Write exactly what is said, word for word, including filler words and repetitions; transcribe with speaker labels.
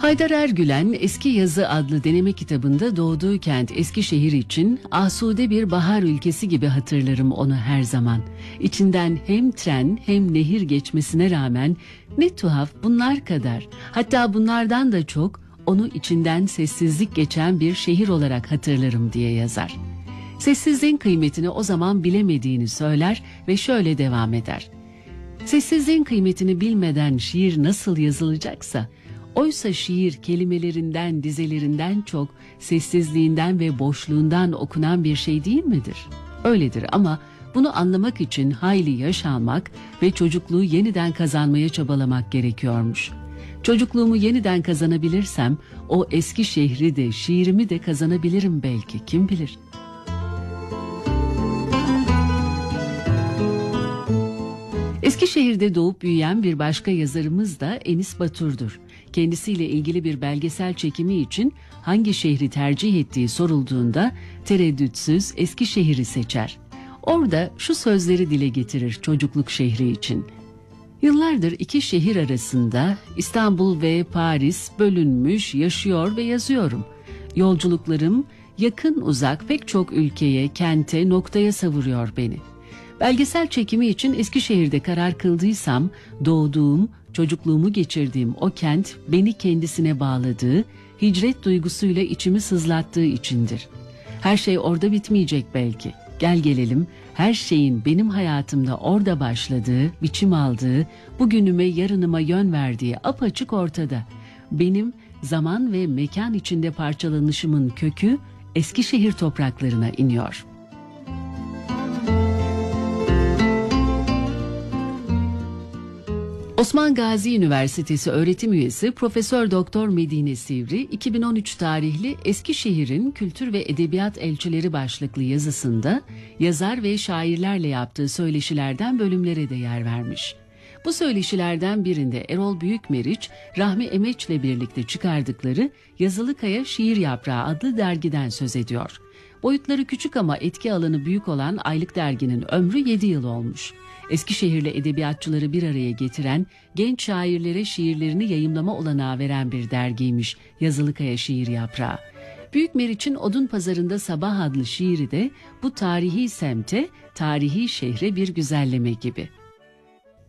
Speaker 1: Haydar Ergülen Eski Yazı adlı deneme kitabında doğduğu kent Eskişehir için asude bir bahar ülkesi gibi hatırlarım onu her zaman. İçinden hem tren hem nehir geçmesine rağmen ne tuhaf bunlar kadar, hatta bunlardan da çok onu içinden sessizlik geçen bir şehir olarak hatırlarım diye yazar. Sessizliğin kıymetini o zaman bilemediğini söyler ve şöyle devam eder. Sessizliğin kıymetini bilmeden şiir nasıl yazılacaksa, oysa şiir kelimelerinden, dizelerinden çok sessizliğinden ve boşluğundan okunan bir şey değil midir? Öyledir ama bunu anlamak için hayli yaş almak ve çocukluğu yeniden kazanmaya çabalamak gerekiyormuş. Çocukluğumu yeniden kazanabilirsem o eski şehri de şiirimi de kazanabilirim belki, kim bilir? Eskişehir'de doğup büyüyen bir başka yazarımız da Enis Batur'dur. Kendisiyle ilgili bir belgesel çekimi için hangi şehri tercih ettiği sorulduğunda tereddütsüz Eskişehir'i seçer. Orada şu sözleri dile getirir çocukluk şehri için. Yıllardır iki şehir arasında İstanbul ve Paris bölünmüş yaşıyor ve yazıyorum. Yolculuklarım yakın uzak pek çok ülkeye, kente, noktaya savuruyor beni. Belgesel çekimi için Eskişehir'de karar kıldıysam doğduğum, çocukluğumu geçirdiğim o kent beni kendisine bağladığı, hicret duygusuyla içimi sızlattığı içindir. Her şey orada bitmeyecek belki. Gel gelelim, her şeyin benim hayatımda orada başladığı, biçim aldığı, bugünüme yarınıma yön verdiği apaçık ortada. Benim zaman ve mekan içinde parçalanışımın kökü Eskişehir topraklarına iniyor. Osman Gazi Üniversitesi öğretim üyesi Profesör Doktor Medine Sivri, iki bin on üç tarihli Eskişehir'in Kültür ve Edebiyat Elçileri başlıklı yazısında yazar ve şairlerle yaptığı söyleşilerden bölümlere de yer vermiş. Bu söyleşilerden birinde Erol Büyükmeriç, Rahmi Emeç'le birlikte çıkardıkları Yazılıkaya Şiir Yaprağı adlı dergiden söz ediyor. Boyutları küçük ama etki alanı büyük olan aylık derginin ömrü yedi yıl olmuş. Eskişehirli edebiyatçıları bir araya getiren, genç şairlere şiirlerini yayımlama olanağı veren bir dergiymiş Yazılıkaya Şiir Yaprağı. Büyükmeriç'in Odunpazarı'nda Sabah adlı şiiri de bu tarihi semte, tarihi şehre bir güzelleme gibi.